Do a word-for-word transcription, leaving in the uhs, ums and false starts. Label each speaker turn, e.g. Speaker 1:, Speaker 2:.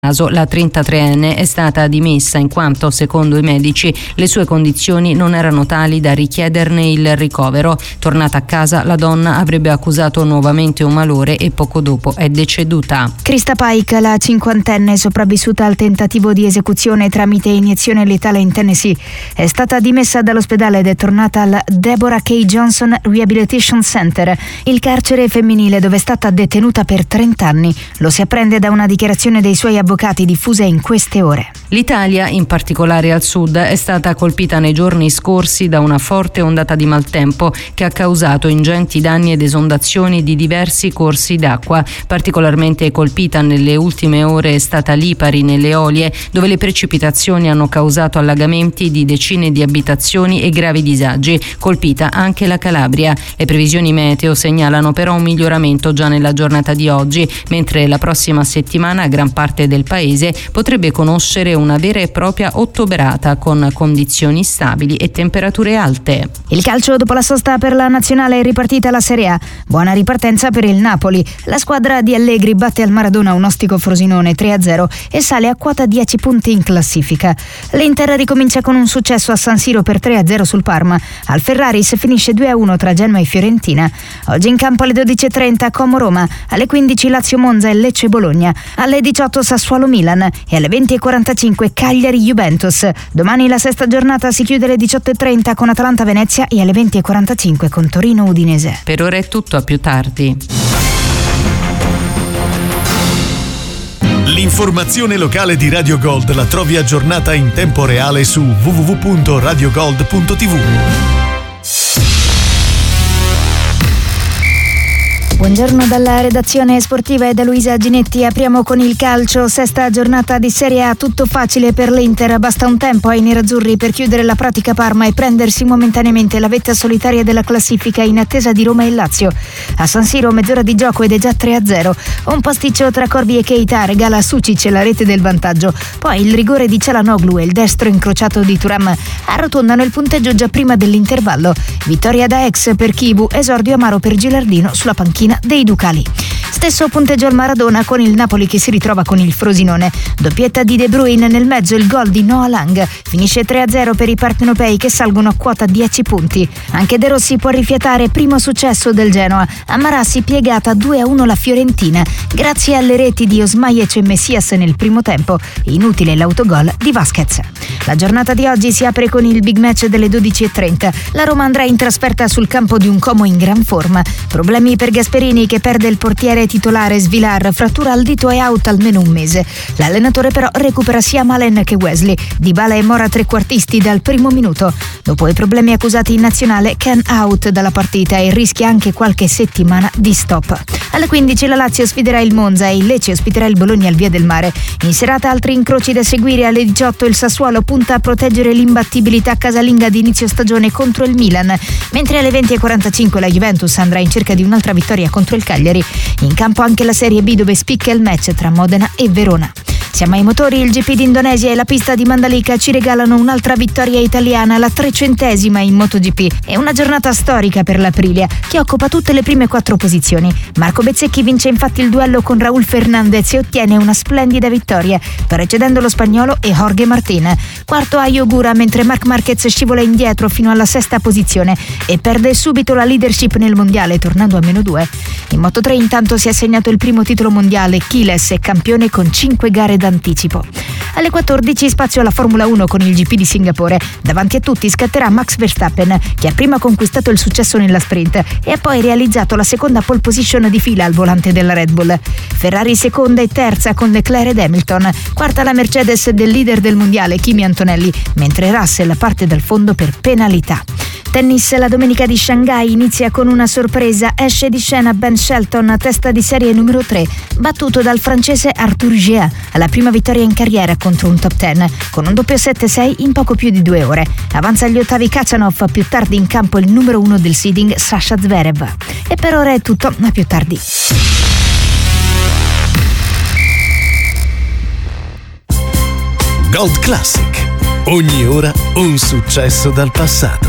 Speaker 1: La trentatreenne è stata dimessa in quanto, secondo i medici, le sue condizioni non erano tali da richiederne il ricovero. Tornata a casa, la donna avrebbe accusato nuovamente un malore e poco dopo è deceduta.
Speaker 2: Krista Pike, la cinquantenne sopravvissuta al tentativo di esecuzione tramite iniezione letale in Tennessee, è stata dimessa dall'ospedale ed è tornata al Deborah K. Johnson Rehabilitation Center, il carcere femminile dove è stata detenuta per trenta anni. Lo si apprende da una dichiarazione dei suoi avvocati diffuse in queste ore.
Speaker 1: L'Italia, in particolare al sud, è stata colpita nei giorni scorsi da una forte ondata di maltempo che ha causato ingenti danni ed esondazioni di diversi corsi d'acqua. Particolarmente colpita nelle ultime ore è stata Lipari, nelle Olie, dove le precipitazioni hanno causato allagamenti di decine di abitazioni e gravi disagi. Colpita anche la Calabria. Le previsioni meteo segnalano però un miglioramento già nella giornata di oggi, mentre la prossima settimana gran parte del paese potrebbe conoscere una vera e propria ottoberata con condizioni stabili e temperature alte.
Speaker 2: Il calcio dopo la sosta per la nazionale è ripartita la Serie A. Buona ripartenza per il Napoli. La squadra di Allegri batte al Maradona un ostico Frosinone tre a zero e sale a quota dieci punti in classifica. L'Inter ricomincia con un successo a San Siro per tre a zero sul Parma. Al Ferraris finisce due a uno tra Genoa e Fiorentina. Oggi in campo alle dodici e trenta Como Roma, alle quindici Lazio Monza e Lecce Bologna, alle diciotto Sassuolo Milan e alle venti e quarantacinque Cagliari Juventus. Domani la sesta giornata si chiude alle diciotto e trenta con Atalanta Venezia e alle venti e quarantacinque con Torino Udinese.
Speaker 1: Per ora è tutto, a più tardi.
Speaker 3: L'informazione locale di Radio Gold la trovi aggiornata in tempo reale su w w w punto radio gold punto t v.
Speaker 2: Buongiorno dalla redazione sportiva e da Luisa Ginetti. Apriamo con il calcio, sesta giornata di Serie A, tutto facile per l'Inter, basta un tempo ai nerazzurri per chiudere la pratica Parma e prendersi momentaneamente la vetta solitaria della classifica in attesa di Roma e Lazio. A San Siro mezz'ora di gioco ed è già tre a zero, un pasticcio tra Corbi e Keita regala a Sucic la rete del vantaggio, poi il rigore di Çalhanoğlu e il destro incrociato di Thuram arrotondano il punteggio già prima dell'intervallo. Vittoria da ex per Chivu, esordio amaro per Gilardino sulla panchina dei Ducali. Stesso punteggio al Maradona con il Napoli che si ritrova con il Frosinone. Doppietta di De Bruyne, nel mezzo il gol di Noah Lang. Finisce tre a zero per i partenopei che salgono a quota dieci punti. Anche De Rossi può rifiatare, primo successo del Genoa. A Marassi piegata due a uno la Fiorentina grazie alle reti di Osmaiec e Messias nel primo tempo. Inutile l'autogol di Vasquez. La giornata di oggi si apre con il big match delle dodici e trenta. La Roma andrà in trasferta sul campo di un Como in gran forma. Problemi per Gasperini che perde il portiere titolare Svilar, frattura al dito e out almeno un mese. L'allenatore però recupera sia Malen che Wesley. Dybala e Mora trequartisti dal primo minuto. Dopo i problemi accusati in nazionale, Ken out dalla partita e rischia anche qualche settimana di stop. Alle quindici la Lazio sfiderà il Monza e il Lecce ospiterà il Bologna al Via del Mare. In serata altri incroci da seguire. Alle diciotto il Sassuolo punta a proteggere l'imbattibilità casalinga di inizio stagione contro il Milan, mentre alle venti e quarantacinque la Juventus andrà in cerca di un'altra vittoria contro il Cagliari. In campo anche la Serie B dove spicca il match tra Modena e Verona. Siamo ai motori, il G P d'Indonesia e la pista di Mandalika ci regalano un'altra vittoria italiana, la trecentesima in MotoGP. È una giornata storica per l'Aprilia, che occupa tutte le prime quattro posizioni. Marco Bezzecchi vince infatti il duello con Raúl Fernández e ottiene una splendida vittoria, precedendo lo spagnolo e Jorge Martín. Quarto a Ogura, mentre Marc Márquez scivola indietro fino alla sesta posizione e perde subito la leadership nel mondiale, tornando a meno due. In Moto tre intanto si è assegnato il primo titolo mondiale, Quiles è campione con cinque gare d'anticipo. Alle quattordici spazio alla Formula uno con il G P di Singapore. Davanti a tutti scatterà Max Verstappen, che ha prima conquistato il successo nella sprint e ha poi realizzato la seconda pole position di fila al volante della Red Bull. Ferrari seconda e terza con Leclerc ed Hamilton, quarta la Mercedes del leader del mondiale Kimi Antonelli, mentre Russell parte dal fondo per penalità. Tennis, la domenica di Shanghai inizia con una sorpresa. Esce di scena Ben Shelton, testa di serie numero tre, battuto dal francese Arthur Gia, alla prima vittoria in carriera contro un top dieci, con un doppio sette sei in poco più di due ore. Avanza agli ottavi Khachanov, più tardi in campo il numero uno del seeding Sasha Zverev. E per ora è tutto, a più tardi.
Speaker 3: Gold Classic. Ogni ora un successo dal passato.